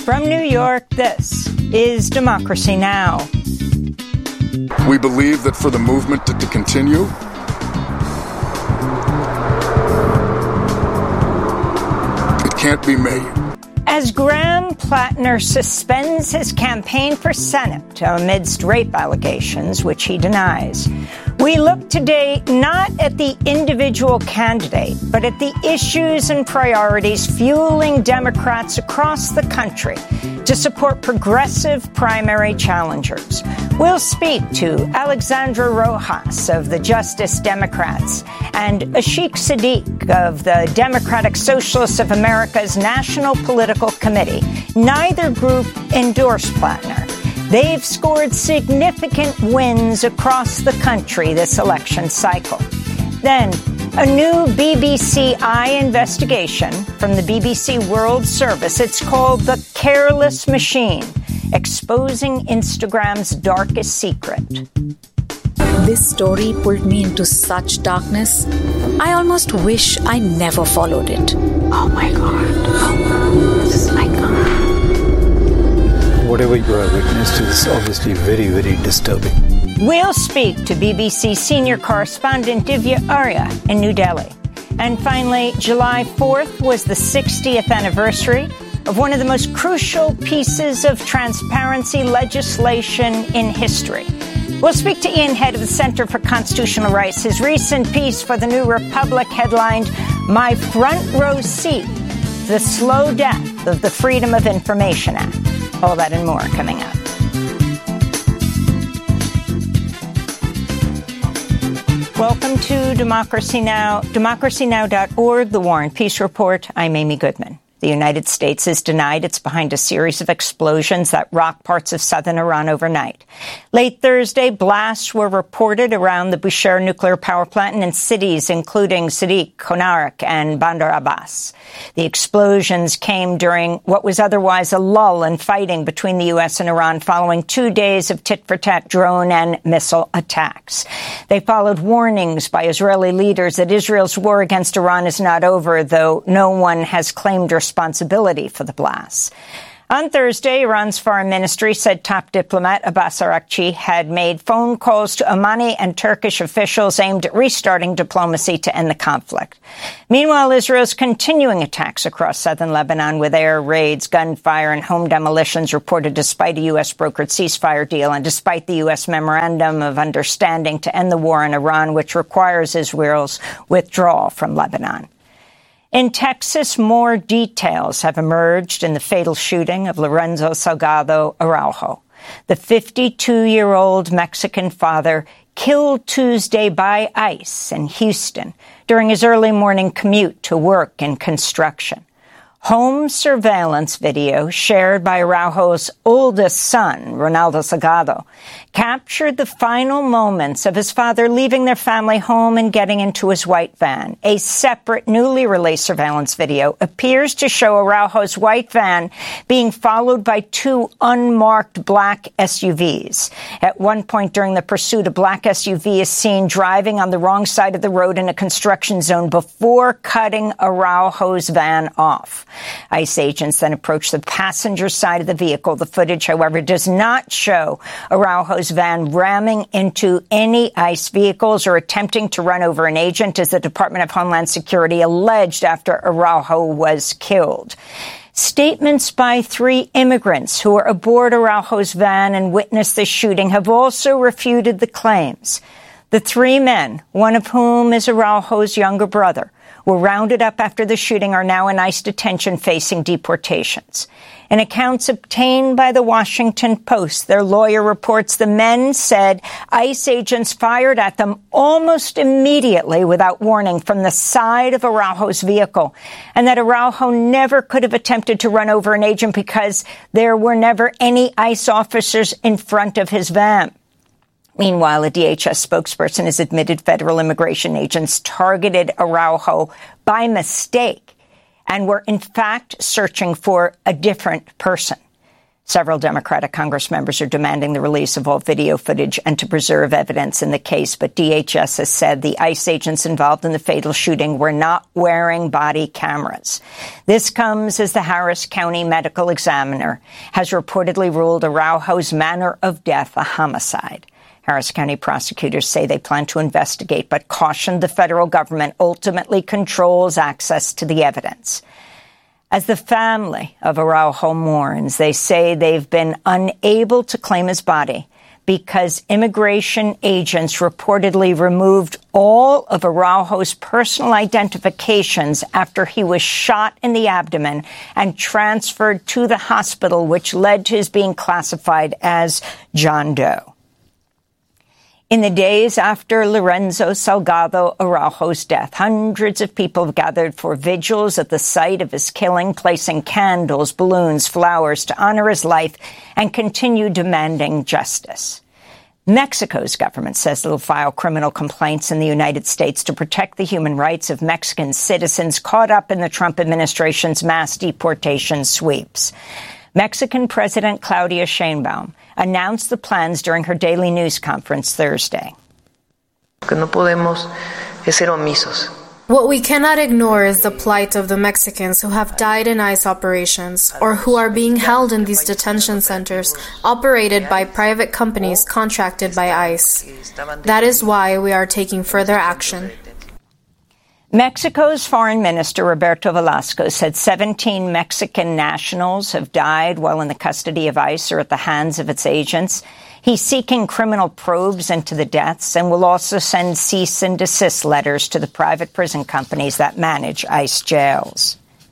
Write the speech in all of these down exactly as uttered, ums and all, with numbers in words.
From New York, this is Democracy Now! We believe that for the movement to, to continue, it can't be made. As Graham Plattner suspends his campaign for Senate amidst rape allegations, which he denies, we look today not at the individual candidate, but at the issues and priorities fueling Democrats across the country to support progressive primary challengers. We'll speak to Alexandra Rojas of the Justice Democrats and Ashik Siddiq of the Democratic Socialists of America's National Political Committee. Neither group endorsed Plattner. They've scored significant wins across the country this election cycle. Then, a new B B C I investigation from the B B C World Service. It's called The Careless Machine, exposing Instagram's darkest secret. This story pulled me into such darkness, I almost wish I never followed it. Oh my God. Oh, this is my God. Whatever you have witnessed is obviously very, very disturbing. We'll speak to B B C senior correspondent Divya Arya in New Delhi. And finally, July fourth was the sixtieth anniversary of one of the most crucial pieces of transparency legislation in history. We'll speak to Ian Head of the Center for Constitutional Rights. His recent piece for the New Republic headlined, "My Front Row Seat, the Slow Death of the Freedom of Information Act." All that and more coming up. Welcome to Democracy Now!, democracy now dot org, The War and Peace Report. I'm Amy Goodman. The United States is denied it's behind a series of explosions that rocked parts of southern Iran overnight. Late Thursday, blasts were reported around the Bushehr nuclear power plant and in cities including Sadiq, Konarak, and Bandar Abbas. The explosions came during what was otherwise a lull in fighting between the U S and Iran following two days of tit-for-tat drone and missile attacks. They followed warnings by Israeli leaders that Israel's war against Iran is not over, though no one has claimed responsibility for the blasts. On Thursday, Iran's foreign ministry said top diplomat Abbas Araghchi had made phone calls to Omani and Turkish officials aimed at restarting diplomacy to end the conflict. Meanwhile, Israel's continuing attacks across southern Lebanon with air raids, gunfire, and home demolitions reported despite a U S-brokered ceasefire deal and despite the U S memorandum of understanding to end the war in Iran, which requires Israel's withdrawal from Lebanon. In Texas, more details have emerged in the fatal shooting of Lorenzo Salgado Araujo, the fifty-two-year-old Mexican father killed Tuesday by ICE in Houston during his early morning commute to work in construction. Home surveillance video shared by Araujo's oldest son, Ronaldo Salgado, captured the final moments of his father leaving their family home and getting into his white van. A separate, newly released surveillance video appears to show Araujo's white van being followed by two unmarked black S U Vs. At one point during the pursuit, a black S U V is seen driving on the wrong side of the road in a construction zone before cutting Araujo's van off. ICE agents then approached the passenger side of the vehicle. The footage, however, does not show Araujo's van ramming into any ICE vehicles or attempting to run over an agent, as the Department of Homeland Security alleged after Araujo was killed. Statements by three immigrants who were aboard Araujo's van and witnessed the shooting have also refuted the claims. The three men, one of whom is Araujo's younger brother, were rounded up after the shooting, are now in ICE detention facing deportations. In accounts obtained by the Washington Post, their lawyer reports the men said ICE agents fired at them almost immediately without warning from the side of Araujo's vehicle, and that Araujo never could have attempted to run over an agent because there were never any ICE officers in front of his van. Meanwhile, a D H S spokesperson has admitted federal immigration agents targeted Araujo by mistake and were, in fact, searching for a different person. Several Democratic Congress members are demanding the release of all video footage and to preserve evidence in the case. But D H S has said the ICE agents involved in the fatal shooting were not wearing body cameras. This comes as the Harris County medical examiner has reportedly ruled Araujo's manner of death a homicide. Harris County prosecutors say they plan to investigate, but cautioned the federal government ultimately controls access to the evidence. As the family of Araujo mourns, they say they've been unable to claim his body because immigration agents reportedly removed all of Araujo's personal identifications after he was shot in the abdomen and transferred to the hospital, which led to his being classified as John Doe. In the days after Lorenzo Salgado Araujo's death, hundreds of people have gathered for vigils at the site of his killing, placing candles, balloons, flowers to honor his life and continue demanding justice. Mexico's government says it will file criminal complaints in the United States to protect the human rights of Mexican citizens caught up in the Trump administration's mass deportation sweeps. Mexican President Claudia Sheinbaum announced the plans during her daily news conference Thursday. What we cannot ignore is the plight of the Mexicans who have died in ICE operations or who are being held in these detention centers operated by private companies contracted by ICE. That is why we are taking further action. Mexico's Foreign Minister Roberto Velasco said seventeen Mexican nationals have died while in the custody of ICE or at the hands of its agents. He's seeking criminal probes into the deaths and will also send cease and desist letters to the private prison companies that manage ICE jails.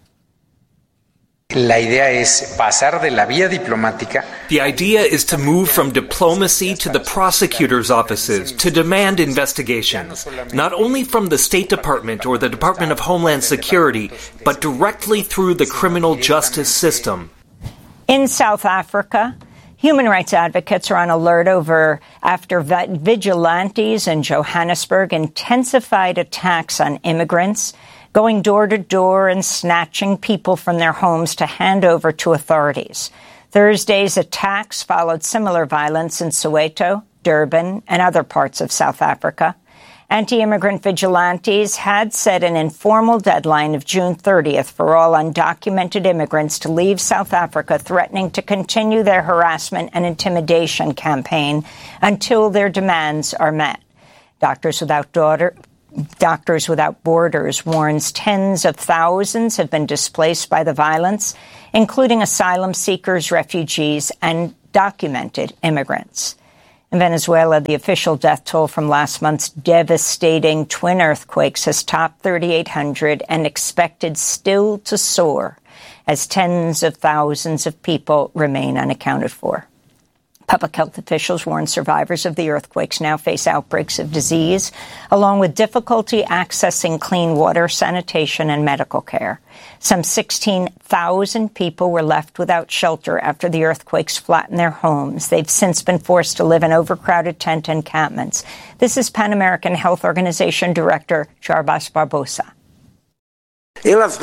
La idea es pasar de la vía diplomática. The idea is to move from diplomacy to the prosecutor's offices to demand investigations, not only from the State Department or the Department of Homeland Security, but directly through the criminal justice system. In South Africa, human rights advocates are on alert over after vigilantes in Johannesburg intensified attacks on immigrants, going door to door and snatching people from their homes to hand over to authorities. Thursday's attacks followed similar violence in Soweto, Durban, and other parts of South Africa. Anti-immigrant vigilantes had set an informal deadline of June thirtieth for all undocumented immigrants to leave South Africa, threatening to continue their harassment and intimidation campaign until their demands are met. Doctors Without Daughter Doctors Without Borders warns tens of thousands have been displaced by the violence, including asylum seekers, refugees, and documented immigrants. In Venezuela, the official death toll from last month's devastating twin earthquakes has topped thirty-eight hundred and expected still to soar as tens of thousands of people remain unaccounted for. Public health officials warn survivors of the earthquakes now face outbreaks of disease, along with difficulty accessing clean water, sanitation, and medical care. Some sixteen thousand people were left without shelter after the earthquakes flattened their homes. They've since been forced to live in overcrowded tent encampments. This is Pan American Health Organization Director Jarbas Barbosa. In the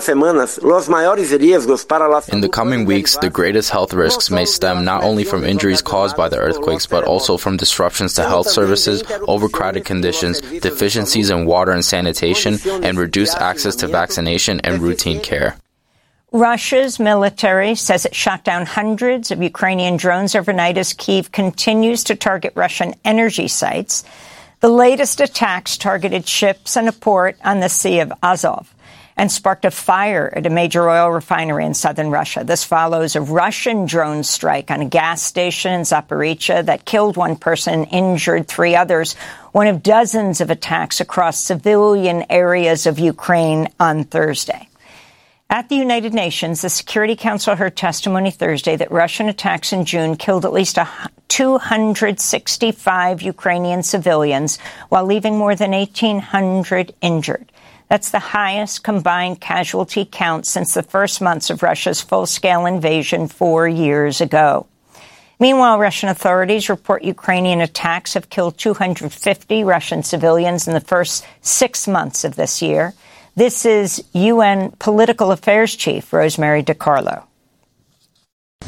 coming weeks, the greatest health risks may stem not only from injuries caused by the earthquakes, but also from disruptions to health services, overcrowded conditions, deficiencies in water and sanitation, and reduced access to vaccination and routine care. Russia's military says it shot down hundreds of Ukrainian drones overnight as Kyiv continues to target Russian energy sites. The latest attacks targeted ships and a port on the Sea of Azov and sparked a fire at a major oil refinery in southern Russia. This follows a Russian drone strike on a gas station in Zaporizhzhia that killed one person and injured three others, one of dozens of attacks across civilian areas of Ukraine on Thursday. At the United Nations, the Security Council heard testimony Thursday that Russian attacks in June killed at least two hundred sixty-five Ukrainian civilians, while leaving more than eighteen hundred injured. That's the highest combined casualty count since the first months of Russia's full-scale invasion four years ago. Meanwhile, Russian authorities report Ukrainian attacks have killed two hundred fifty Russian civilians in the first six months of this year. This is U N Political Affairs Chief Rosemary DiCarlo.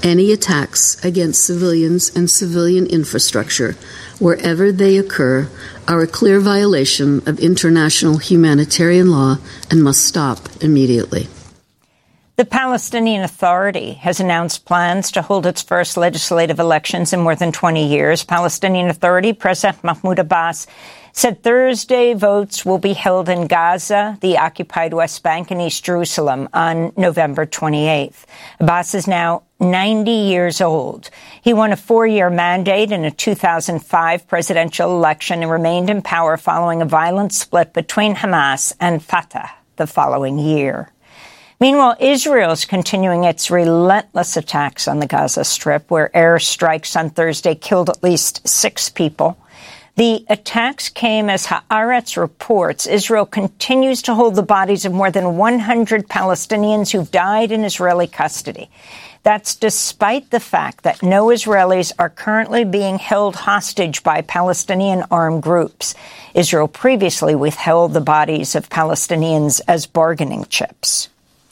Any attacks against civilians and civilian infrastructure, wherever they occur, are a clear violation of international humanitarian law and must stop immediately. The Palestinian Authority has announced plans to hold its first legislative elections in more than twenty years. Palestinian Authority President Mahmoud Abbas said Thursday votes will be held in Gaza, the occupied West Bank, and East Jerusalem on November twenty-eighth. Abbas is now ninety years old. He won a four-year mandate in a two thousand five presidential election and remained in power following a violent split between Hamas and Fatah the following year. Meanwhile, Israel is continuing its relentless attacks on the Gaza Strip, where airstrikes on Thursday killed at least six people. The attacks came as Haaretz reports Israel continues to hold the bodies of more than one hundred Palestinians who've died in Israeli custody. That's despite the fact that no Israelis are currently being held hostage by Palestinian armed groups. Israel previously withheld the bodies of Palestinians as bargaining chips.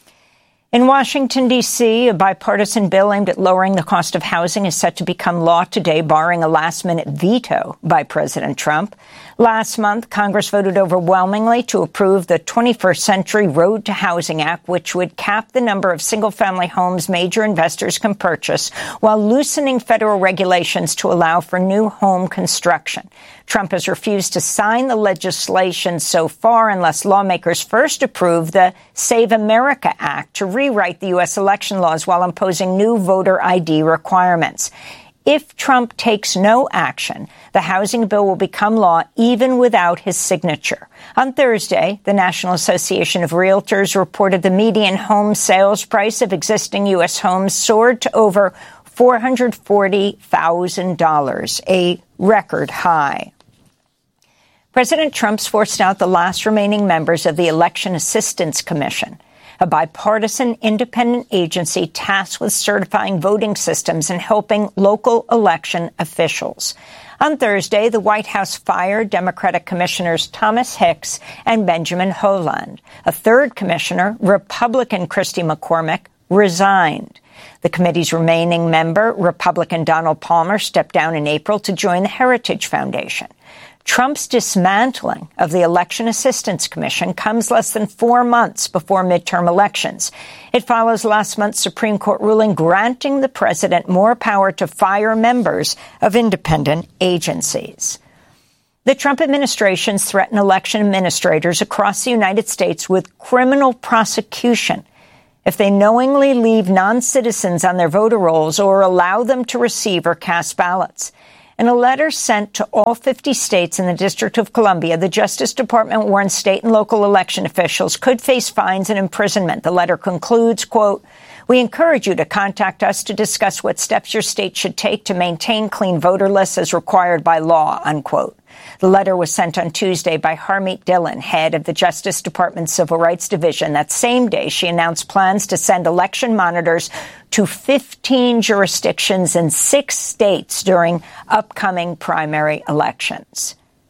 In Washington, D C, a bipartisan bill aimed at lowering the cost of housing is set to become law today, barring a last-minute veto by President Trump. Last month, Congress voted overwhelmingly to approve the twenty-first Century Road to Housing Act, which would cap the number of single-family homes major investors can purchase while loosening federal regulations to allow for new home construction. Trump has refused to sign the legislation so far unless lawmakers first approve the Save America Act to rewrite the U S election laws while imposing new voter I D requirements. If Trump takes no action, the housing bill will become law even without his signature. On Thursday, the National Association of Realtors reported the median home sales price of existing U S homes soared to over four hundred forty thousand dollars, a record high. President Trump's forced out the last remaining members of the Election Assistance Commission, a bipartisan independent agency tasked with certifying voting systems and helping local election officials. On Thursday, the White House fired Democratic Commissioners Thomas Hicks and Benjamin Holand. A third commissioner, Republican Christy McCormick, resigned. The committee's remaining member, Republican Donald Palmer, stepped down in April to join the Heritage Foundation. Trump's dismantling of the Election Assistance Commission comes less than four months before midterm elections. It follows last month's Supreme Court ruling granting the president more power to fire members of independent agencies. The Trump administration's threatened election administrators across the United States with criminal prosecution if they knowingly leave non-citizens on their voter rolls or allow them to receive or cast ballots. In a letter sent to all fifty states and the District of Columbia, the Justice Department warns state and local election officials could face fines and imprisonment. The letter concludes, quote, "We encourage you to contact us to discuss what steps your state should take to maintain clean voter lists as required by law," unquote. The letter was sent on Tuesday by Harmeet Dillon, head of the Justice Department's Civil Rights Division. That same day, she announced plans to send election monitors to fifteen jurisdictions in six states during upcoming primary elections.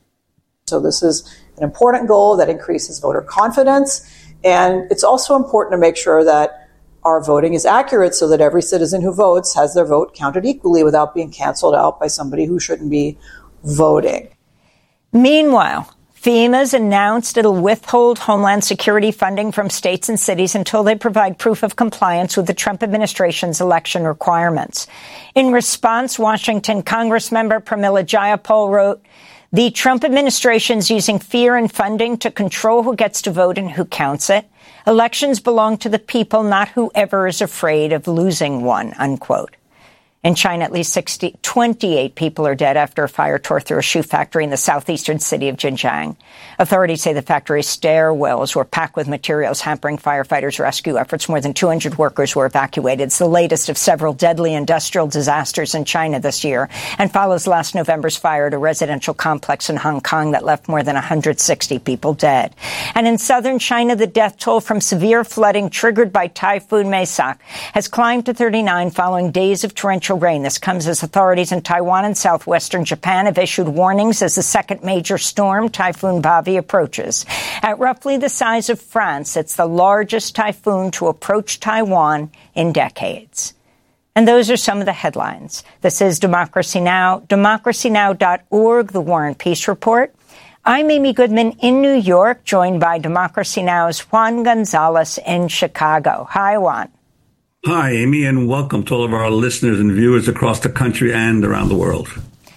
So this is an important goal that increases voter confidence, and it's also important to make sure that our voting is accurate so that every citizen who votes has their vote counted equally without being canceled out by somebody who shouldn't be voting. Meanwhile, FEMA's announced it'll withhold Homeland Security funding from states and cities until they provide proof of compliance with the Trump administration's election requirements. In response, Washington Congressmember Pramila Jayapal wrote, "The Trump administration's using fear and funding to control who gets to vote and who counts it. Elections belong to the people, not whoever is afraid of losing one," unquote. In China, at least sixty, twenty-eight people are dead after a fire tore through a shoe factory in the southeastern city of Xinjiang. Authorities say the factory's stairwells were packed with materials hampering firefighters' rescue efforts. More than two hundred workers were evacuated. It's the latest of several deadly industrial disasters in China this year and follows last November's fire at a residential complex in Hong Kong that left more than one hundred sixty people dead. And in southern China, the death toll from severe flooding triggered by Typhoon Maisak has climbed to thirty-nine following days of torrential rain. This comes as authorities in Taiwan and southwestern Japan have issued warnings as the second major storm, Typhoon Bavi, approaches. At roughly the size of France, it's the largest typhoon to approach Taiwan in decades. And those are some of the headlines. This is Democracy Now!, democracy now dot org, The War and Peace Report. I'm Amy Goodman in New York, joined by Democracy Now!'s Juan Gonzalez in Chicago. Hi, Juan. Hi, Amy, and welcome to all of our listeners and viewers across the country and around the world.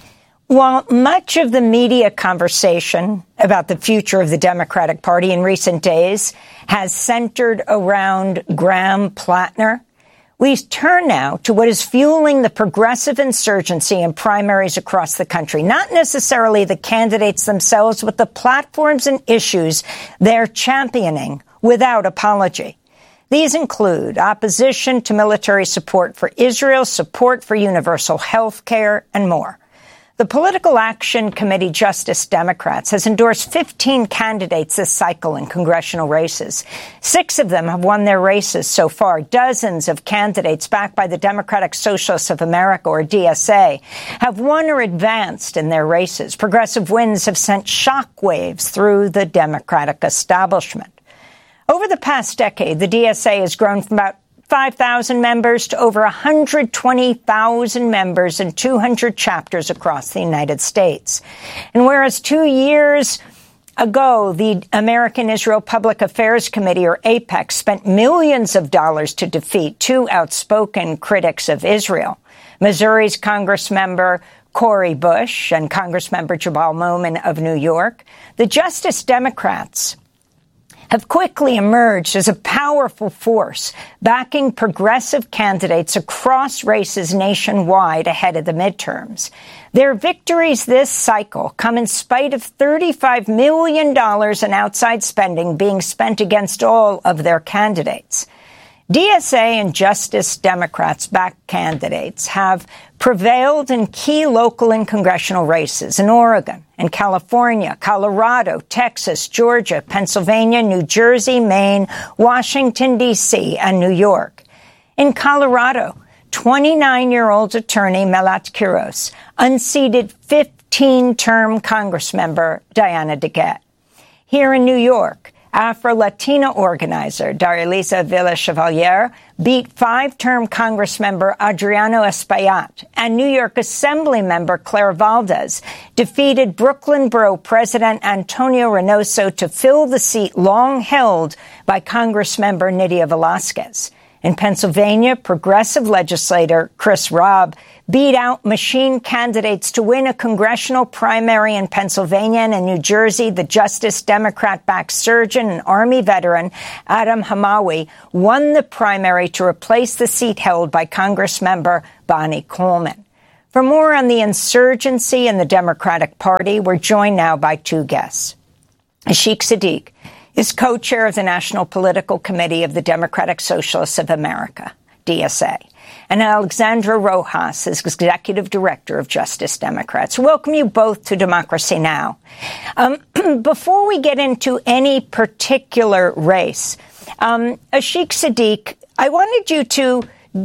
While much of the media conversation about the future of the Democratic Party in recent days has centered around Graham Plattner, we turn now to what is fueling the progressive insurgency in primaries across the country. Not necessarily the candidates themselves, but the platforms and issues they're championing without apology. These include opposition to military support for Israel, support for universal health care, and more. The Political Action Committee Justice Democrats has endorsed fifteen candidates this cycle in congressional races. Six of them have won their races so far. Dozens of candidates backed by the Democratic Socialists of America, or D S A, have won or advanced in their races. Progressive wins have sent shockwaves through the Democratic establishment. Over the past decade, the D S A has grown from about five thousand members to over one hundred twenty thousand members in two hundred chapters across the United States. And whereas two years ago, the American Israel Public Affairs Committee, or AIPAC, spent millions of dollars to defeat two outspoken critics of Israel, Missouri's Congressmember Cori Bush and Congressmember Jabal Momin of New York, the Justice Democrats have quickly emerged as a powerful force backing progressive candidates across races nationwide ahead of the midterms. Their victories this cycle come in spite of thirty-five million dollars in outside spending being spent against all of their candidates. D S A and Justice Democrats-backed candidates have prevailed in key local and congressional races in Oregon, in California, Colorado, Texas, Georgia, Pennsylvania, New Jersey, Maine, Washington, D C, and New York. In Colorado, twenty-nine-year-old attorney Melat Quiros unseated fifteen-term Congressmember Diana DeGette. Here in New York, Afro-Latina organizer Darelisa Villa Chevalier beat five-term Congressmember Adriano Espaillat, and New York Assembly member Claire Valdez defeated Brooklyn Borough President Antonio Reynoso to fill the seat long held by Congressmember Nydia Velázquez. In Pennsylvania, progressive legislator Chris Robb beat out machine candidates to win a congressional primary in Pennsylvania, and in New Jersey, the Justice Democrat-backed surgeon and Army veteran Adam Hamawi won the primary to replace the seat held by Congressmember Bonnie Coleman. For more on the insurgency in the Democratic Party, we're joined now by two guests. Ashik Siddiq is co-chair of the National Political Committee of the Democratic Socialists of America, D S A, and Alexandra Rojas is executive director of Justice Democrats. Welcome you both to Democracy Now! Um, before we get into any particular race, um, Ashik Siddiq, I wanted you to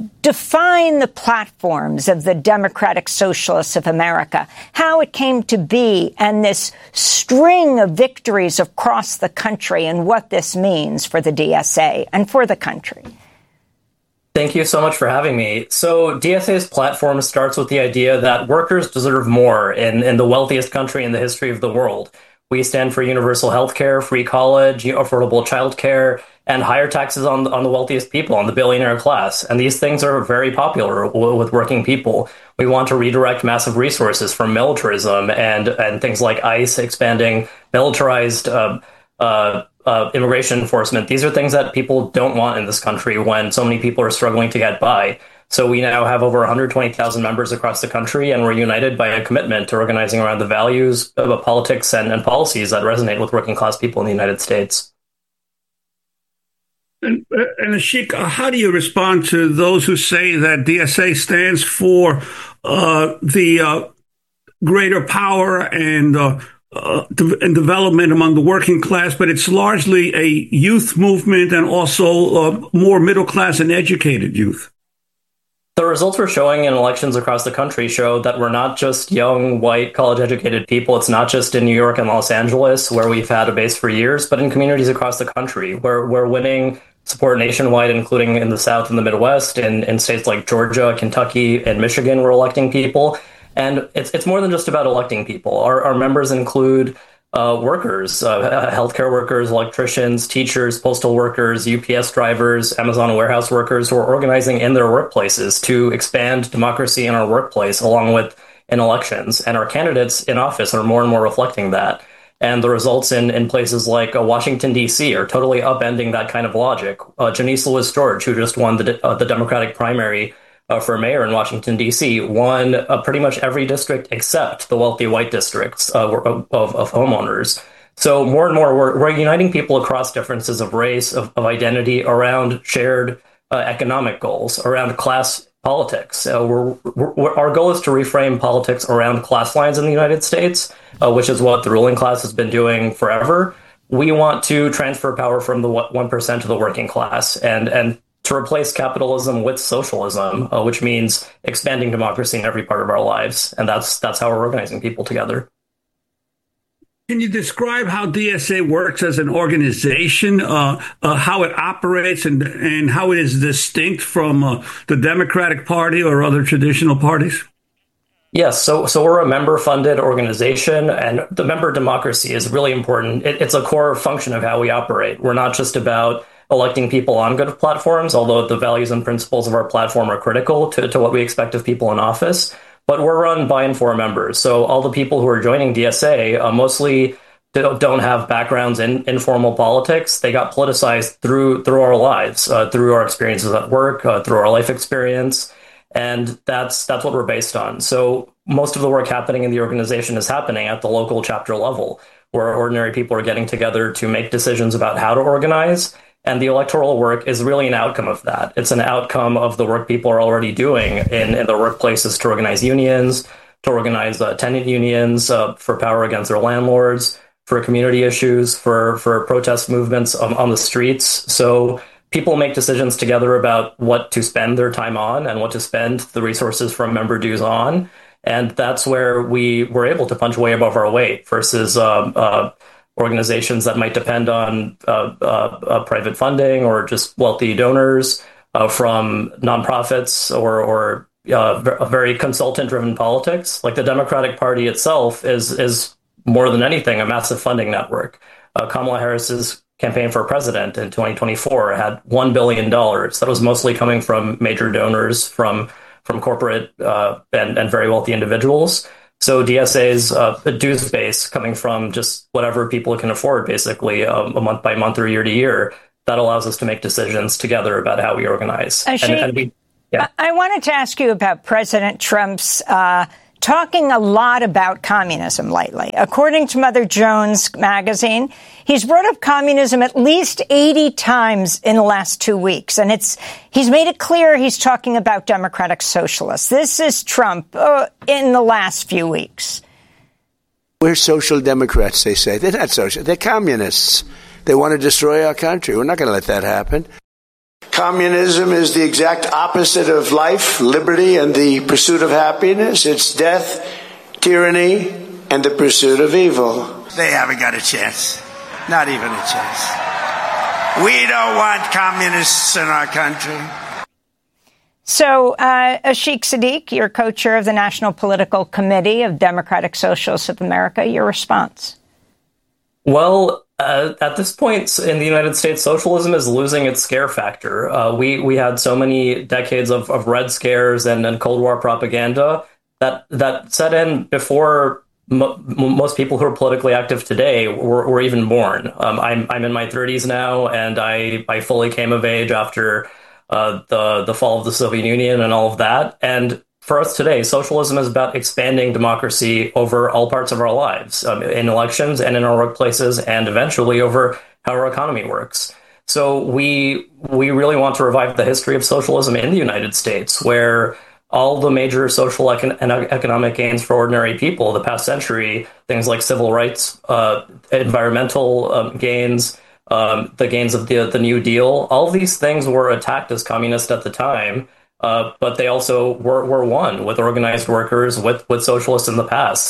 define the platforms of the Democratic Socialists of America, how it came to be, and this string of victories across the country, and what this means for the D S A and for the country. Thank you so much for having me. So D S A's platform starts with the idea that workers deserve more in, in the wealthiest country in the history of the world. We stand for universal health care, free college, affordable childcare, and higher taxes on, on the wealthiest people, on the billionaire class. And these things are very popular w- with working people. We want to redirect massive resources from militarism and, and things like ICE expanding militarized uh, uh, uh, immigration enforcement. These are things that people don't want in this country when so many people are struggling to get by. So we now have over one hundred twenty thousand members across the country, and we're united by a commitment to organizing around the values of politics and, and policies that resonate with working class people in the United States. And, and Ashik, how do you respond to those who say that D S A stands for uh, the uh, greater power and uh, uh, de- and development among the working class, but it's largely a youth movement and also uh, more middle class and educated youth? The results we're showing in elections across the country show that we're not just young, white, college-educated people. It's not just in New York and Los Angeles, where we've had a base for years, but in communities across the country, where we're winning support nationwide, including in the South and the Midwest, and in states like Georgia, Kentucky, and Michigan, we're electing people. And it's it's more than just about electing people. Our, our members include uh, workers, uh, healthcare workers, electricians, teachers, postal workers, U P S drivers, Amazon warehouse workers who are organizing in their workplaces to expand democracy in our workplace, along with in elections. And our candidates in office are more and more reflecting that. And the results in, in places like uh, Washington, D C are totally upending that kind of logic. Uh, Janice Lewis George, who just won the, uh, the Democratic primary uh, for mayor in Washington, D C, won uh, pretty much every district except the wealthy white districts uh, of, of homeowners. So more and more, we're, we're uniting people across differences of race, of, of identity, around shared uh, economic goals, around class politics. Uh, we're, we're, our goal is to reframe politics around class lines in the United States, uh, which is what the ruling class has been doing forever. We want to transfer power from the one percent to the working class, and, and to replace capitalism with socialism, uh, which means expanding democracy in every part of our lives. And that's that's how we're organizing people together. Can you describe how D S A works as an organization, uh, uh, how it operates, and and how it is distinct from uh, the Democratic Party or other traditional parties? Yes, so so we're a member-funded organization, and the member democracy is really important. It, it's a core function of how we operate. We're not just about electing people on good platforms, although the values and principles of our platform are critical to, to what we expect of people in office. But we're run by and for members. So all the people who are joining D S A uh, mostly don't have backgrounds in informal politics. They got politicized through through our lives, uh, through our experiences at work, uh, through our life experience. And that's that's what we're based on. So most of the work happening in the organization is happening at the local chapter level, where ordinary people are getting together to make decisions about how to organize. And the electoral work is really an outcome of that. It's an outcome of the work people are already doing in, in their workplaces to organize unions, to organize uh, tenant unions uh, for power against their landlords, for community issues, for, for protest movements on, on the streets. So people make decisions together about what to spend their time on and what to spend the resources from member dues on. And that's where we were able to punch way above our weight versus uh, uh, organizations that might depend on uh, uh, uh, private funding or just wealthy donors uh, from nonprofits or, or uh, a very consultant-driven politics. Like the Democratic Party itself is is more than anything a massive funding network. Uh, Kamala Harris's campaign for president in twenty twenty-four had one billion dollars. That was mostly coming from major donors, from from corporate uh, and, and very wealthy individuals. So D S A's uh, dues base coming from just whatever people can afford, basically, um, a month by month or year to year, that allows us to make decisions together about how we organize. Ashik, and, and we, yeah. I wanted to ask you about President Trump's uh, talking a lot about communism lately. According to Mother Jones magazine, he's brought up communism at least eighty times in the last two weeks. And it's he's made it clear he's talking about democratic socialists. This is Trump uh, in the last few weeks. We're social democrats, they say. They're not social. They're communists. They want to destroy our country. We're not going to let that happen. Communism is the exact opposite of life, liberty, and the pursuit of happiness. It's death, tyranny, and the pursuit of evil. They haven't got a chance. Not even a chance. We don't want communists in our country. So, uh, Ashik Siddiq, you're co-chair of the National Political Committee of Democratic Socialists of America. Your response? Well, Uh, at this point in the United States, socialism is losing its scare factor. Uh, we we had so many decades of, of Red Scares and, and Cold War propaganda that that set in before mo- most people who are politically active today were, were even born. Um, I'm I'm in my thirties now, and I, I fully came of age after uh, the the fall of the Soviet Union and all of that. And for us today, socialism is about expanding democracy over all parts of our lives, um, in elections and in our workplaces, and eventually over how our economy works. So we we really want to revive the history of socialism in the United States, where all the major social econ- and economic gains for ordinary people the past century, things like civil rights, uh, environmental um, gains, um, the gains of the, the New Deal, all of these things were attacked as communist at the time. Uh, but they also were, were won with organized workers, with, with socialists in the past.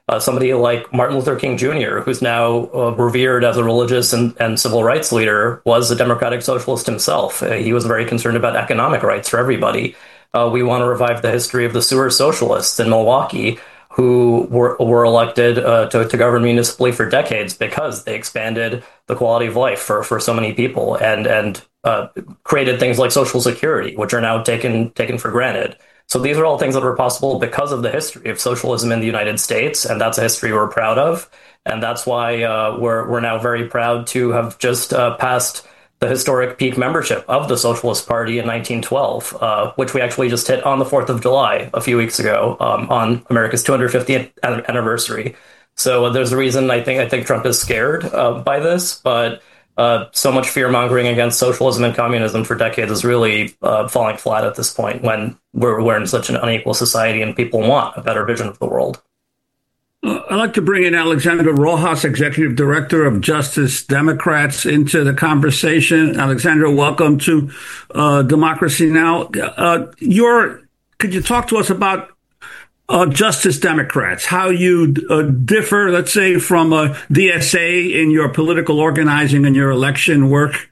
Uh, somebody like Martin Luther King Junior, who's now uh, revered as a religious and, and civil rights leader, was a democratic socialist himself. Uh, he was very concerned about economic rights for everybody. Uh, we want to revive the history of the sewer socialists in Milwaukee, who were, were elected uh, to, to govern municipally for decades because they expanded the quality of life for, for so many people and and uh, created things like Social Security, which are now taken taken for granted. So these are all things that were possible because of the history of socialism in the United States, and that's a history we're proud of. And that's why uh, we're we're now very proud to have just uh, passed the historic peak membership of the Socialist Party in nineteen twelve, uh, which we actually just hit on the fourth of July a few weeks ago, um, on America's two hundred fiftieth anniversary. So uh, there's a reason I think I think Trump is scared uh, by this, but uh, so much fear mongering against socialism and communism for decades is really uh, falling flat at this point when we're, we're in such an unequal society and people want a better vision of the world. Uh, I'd like to bring in Alexandra Rojas, Executive Director of Justice Democrats, into the conversation. Alexandra, welcome to uh, Democracy Now! Uh, your, could you talk to us about uh, Justice Democrats, how you uh, differ, let's say, from uh, D S A in your political organizing and your election work?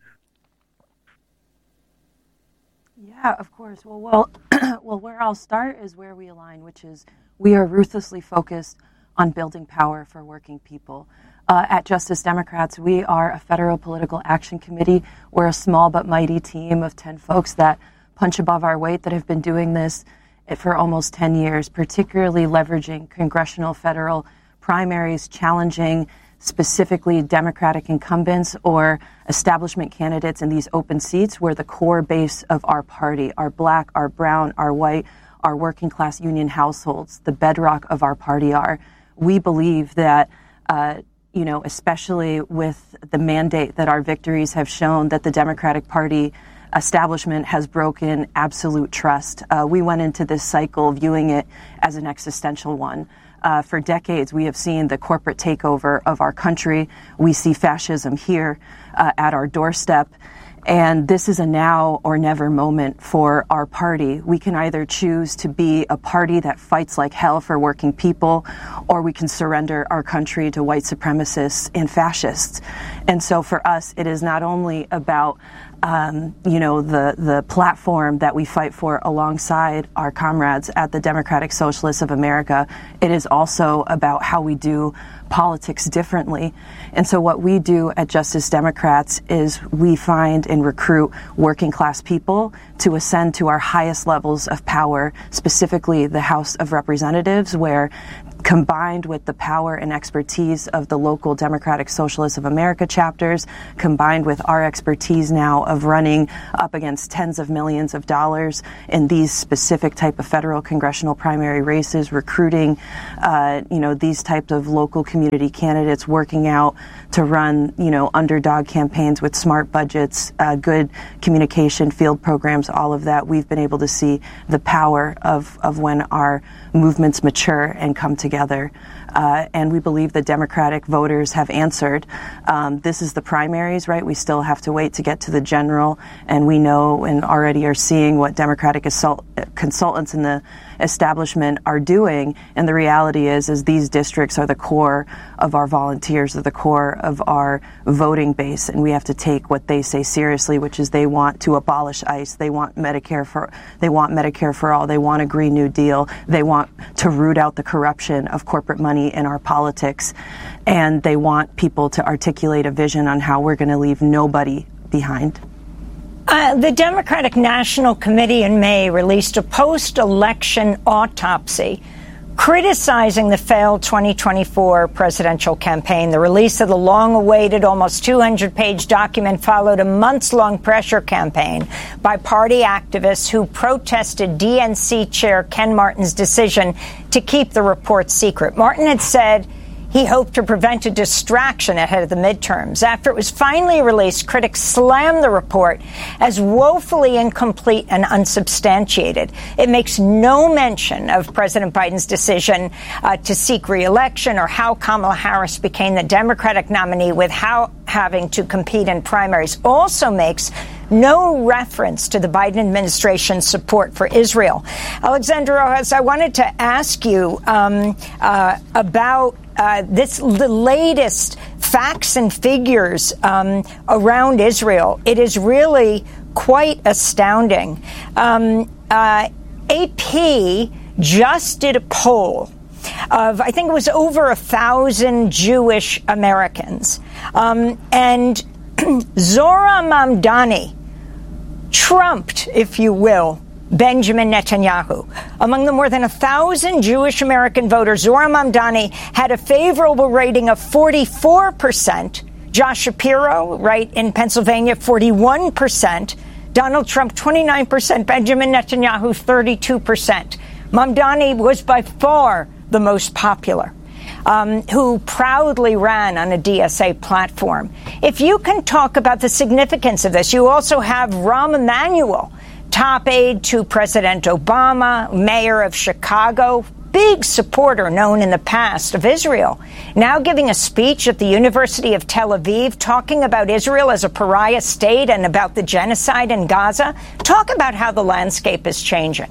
Yeah, of course. Well, well, well, where I'll start is where we align, which is we are ruthlessly focused on building power for working people. Uh, at Justice Democrats, we are a federal political action committee. We're a small but mighty team of ten folks that punch above our weight that have been doing this for almost ten years, particularly leveraging congressional federal primaries, challenging specifically Democratic incumbents or establishment candidates in these open seats where the core base of our party, our black, our brown, our white, our working class union households, the bedrock of our party are. We believe that, uh, you know, especially with the mandate that our victories have shown that the Democratic Party establishment has broken absolute trust. Uh, we went into this cycle viewing it as an existential one. Uh, for decades, we have seen the corporate takeover of our country. We see fascism here uh, at our doorstep. And this is a now or never moment for our party. We can either choose to be a party that fights like hell for working people, or we can surrender our country to white supremacists and fascists. And so for us, it is not only about Um, you know, the, the platform that we fight for alongside our comrades at the Democratic Socialists of America. It is also about how we do politics differently. And so what we do at Justice Democrats is we find and recruit working class people to ascend to our highest levels of power, specifically the House of Representatives, where combined with the power and expertise of the local Democratic Socialists of America chapters, combined with our expertise now of running up against tens of millions of dollars in these specific type of federal congressional primary races, recruiting, uh, you know, these types of local community candidates, working out to run, you know, underdog campaigns with smart budgets, uh, good communication, field programs, all of that. We've been able to see the power of, of when our movements mature and come together. Uh, and we believe the Democratic voters have answered. Um, this is the primaries, right? We still have to wait to get to the general, and we know and already are seeing what Democratic assault, consultants in the establishment are doing. And the reality is, is these districts are the core of our volunteers, are the core of our voting base, and we have to take what they say seriously, which is they want to abolish ICE, they want Medicare for, they want Medicare for all, they want a Green New Deal, they want to root out the corruption of corporate money in our politics, and they want people to articulate a vision on how we're going to leave nobody behind. Uh, the Democratic National Committee in May released a post-election autopsy criticizing the failed twenty twenty-four presidential campaign. The release of the long-awaited, almost two hundred page document followed a months-long pressure campaign by party activists who protested D N C Chair Ken Martin's decision to keep the report secret. Martin had said he hoped to prevent a distraction ahead of the midterms. After it was finally released, critics slammed the report as woefully incomplete and unsubstantiated. It makes no mention of President Biden's decision uh, to seek re-election or how Kamala Harris became the Democratic nominee without having to compete in primaries. Also makes no reference to the Biden administration's support for Israel. Alexandra Rojas, I wanted to ask you um, uh, about uh, this, the latest facts and figures um, around Israel. It is really quite astounding. Um, uh, A P just did a poll of, I think it was over a thousand Jewish Americans. Um, and Zohran Mamdani trumped, if you will, Benjamin Netanyahu. Among the more than a thousand Jewish American voters, Zohran Mamdani had a favorable rating of forty-four percent. Josh Shapiro, right, in Pennsylvania, forty-one percent. Donald Trump, twenty-nine percent. Benjamin Netanyahu, thirty-two percent. Mamdani was by far the most popular, um, who proudly ran on a D S A platform. If you can talk about the significance of this, you also have Rahm Emanuel, top aide to President Obama, mayor of Chicago, big supporter known in the past of Israel, now giving a speech at the University of Tel Aviv talking about Israel as a pariah state and about the genocide in Gaza. Talk about how the landscape is changing.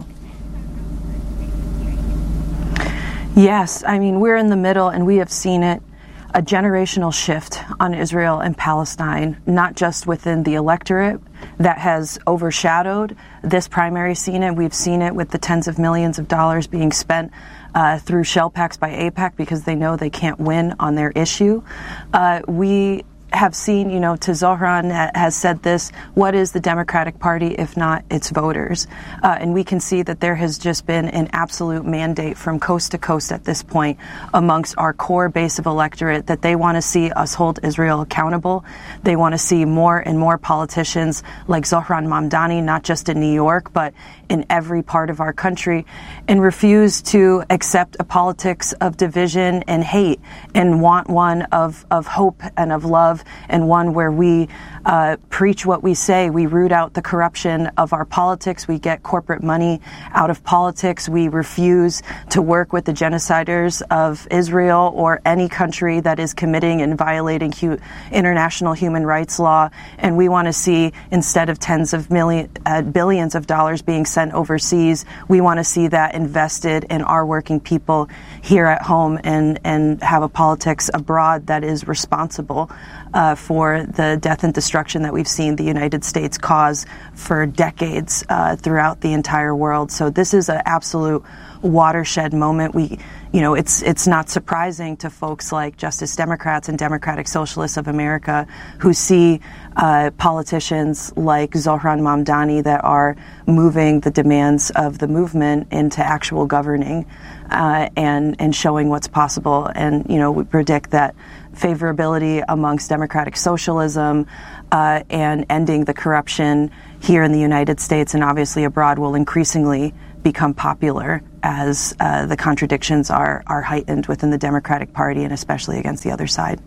Yes, I mean, we're in the middle, and we have seen it, a generational shift on Israel and Palestine, not just within the electorate that has overshadowed this primary scene. We've seen it with the tens of millions of dollars being spent uh, through shell packs by AIPAC because they know they can't win on their issue. Uh, we have seen, you know, to Zohran has said this, what is the Democratic Party if not its voters? Uh, and we can see that there has just been an absolute mandate from coast to coast at this point amongst our core base of electorate that they want to see us hold Israel accountable. They want to see more and more politicians like Zohran Mamdani, not just in New York, but in every part of our country, and refuse to accept a politics of division and hate and want one of, of hope and of love, and one where we uh, preach what we say. We root out the corruption of our politics. We get corporate money out of politics. We refuse to work with the genociders of Israel or any country that is committing and violating hu- international human rights law. And we want to see, instead of tens of million, uh, billions of dollars being sent overseas, we want to see that invested in our working people here at home, and, and have a politics abroad that is responsible uh, for the death and destruction that we've seen the United States cause for decades uh, throughout the entire world. So this is an absolute watershed moment. We, you know, it's it's not surprising to folks like Justice Democrats and Democratic Socialists of America who see uh, politicians like Zohran Mamdani that are moving the demands of the movement into actual governing uh, and and showing what's possible. And, you know, we predict that favorability amongst democratic socialism uh, and ending the corruption here in the United States and obviously abroad will increasingly become popular as uh, the contradictions are are heightened within the Democratic Party and especially against the other side.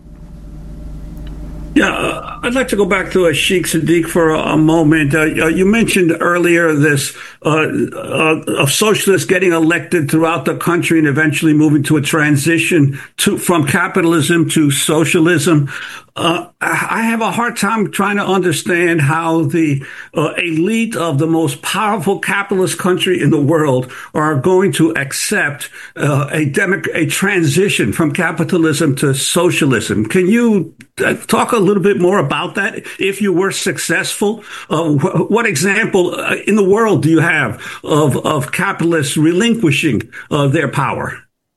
Yeah, uh, I'd like to go back to uh, Sheikh Sadiq for a, a moment. Uh, you mentioned earlier this uh, uh, of socialists getting elected throughout the country and eventually moving to a transition to from capitalism to socialism. Uh, I have a hard time trying to understand how the uh, elite of the most powerful capitalist country in the world are going to accept uh, a democ- a transition from capitalism to socialism. Can you uh, talk a little bit more about that? If you were successful, uh, wh- what example uh, in the world do you have of, of capitalists relinquishing uh, their power?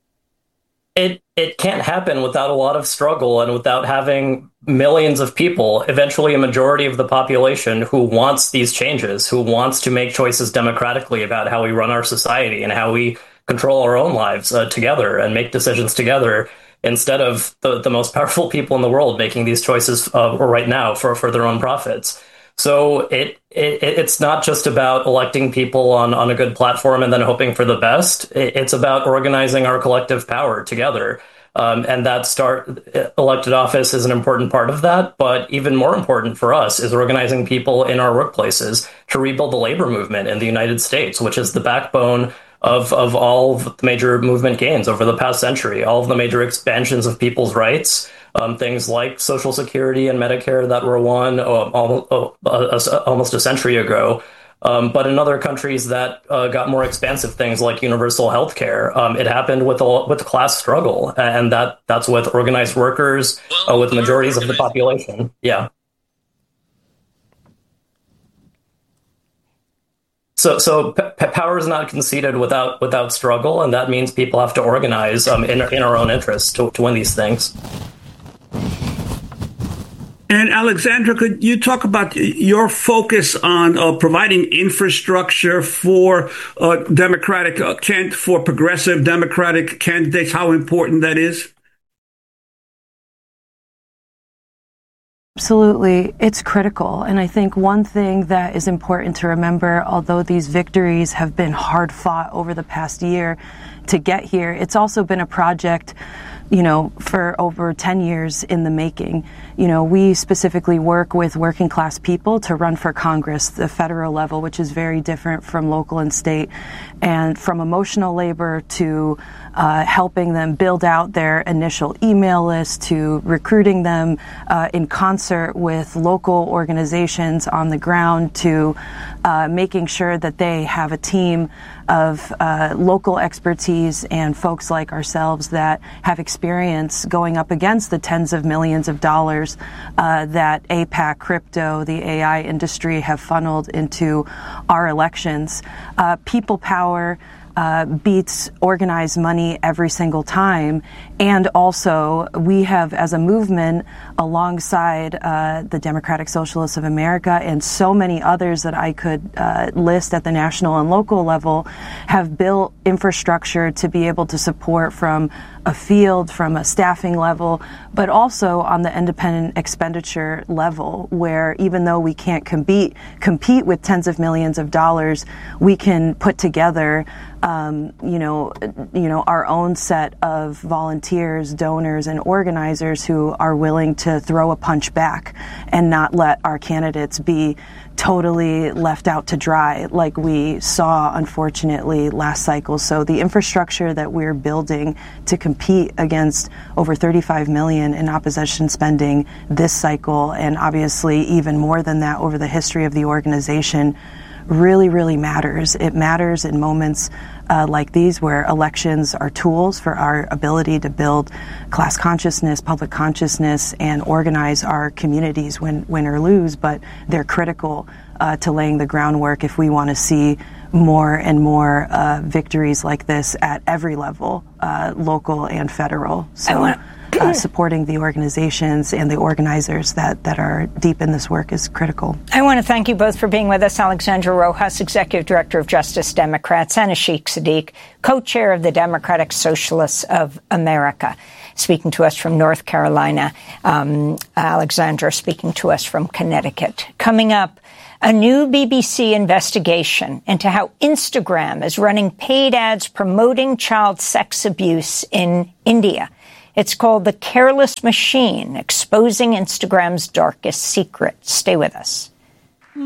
It it can't happen without a lot of struggle and without having millions of people, eventually a majority of the population, who wants these changes, who wants to make choices democratically about how we run our society and how we control our own lives uh, together and make decisions together, instead of the, the most powerful people in the world making these choices uh, right now for, for their own profits. So it, it it's not just about electing people on, on a good platform and then hoping for the best. It, it's about organizing our collective power together. Um, and that start elected office is an important part of that. But even more important for us is organizing people in our workplaces to rebuild the labor movement in the United States, which is the backbone of, of all of the major movement gains over the past century, all of the major expansions of people's rights. Um, things like Social Security and Medicare that were won uh, almost, uh, almost a century ago. Um, but in other countries that uh, got more expansive things like universal health care, um, it happened with a, with a class struggle. And that that's with organized workers, uh, with majorities of the population. Yeah. So, so p- power is not conceded without without struggle, and that means people have to organize um, in in our own interests to, to win these things. And Alexandra, could you talk about your focus on uh, providing infrastructure for uh, Democratic uh, can for progressive Democratic candidates? How important that is? Absolutely. It's critical. And I think one thing that is important to remember, although these victories have been hard fought over the past year to get here, it's also been a project, you know, for over ten years in the making. You know, we specifically work with working class people to run for Congress, the federal level, which is very different from local and state, and from emotional labor to uh, helping them build out their initial email list to recruiting them uh, in concert with local organizations on the ground to uh, making sure that they have a team of uh, local expertise and folks like ourselves that have experience going up against the tens of millions of dollars uh, that AIPAC, crypto, the A I industry have funneled into our elections. Uh, people power Uh, beats organized money every single time. And also, we have, as a movement, alongside uh, the Democratic Socialists of America and so many others that I could uh, list at the national and local level, have built infrastructure to be able to support from a field, from a staffing level, but also on the independent expenditure level, where even though we can't compete compete with tens of millions of dollars, we can put together Um, you know, you know, our own set of volunteers, donors, and organizers who are willing to throw a punch back and not let our candidates be totally left out to dry like we saw, unfortunately, last cycle. So the infrastructure that we're building to compete against over thirty-five million in opposition spending this cycle, and obviously even more than that over the history of the organization, really, really matters. It matters in moments uh, like these where elections are tools for our ability to build class consciousness, public consciousness, and organize our communities, win, win or lose, but they're critical uh, to laying the groundwork if we want to see more and more uh, victories like this at every level, uh, local and federal. So Uh, supporting the organizations and the organizers that, that are deep in this work is critical. I want to thank you both for being with us. Alexandra Rojas, Executive Director of Justice Democrats, and Ashiq Siddiq, Co-Chair of the Democratic Socialists of America, speaking to us from North Carolina. Um, Alexandra speaking to us from Connecticut. Coming up, a new B B C investigation into how Instagram is running paid ads promoting child sex abuse in India. It's called The Careless Machine, Exposing Instagram's Darkest Secret. Stay with us.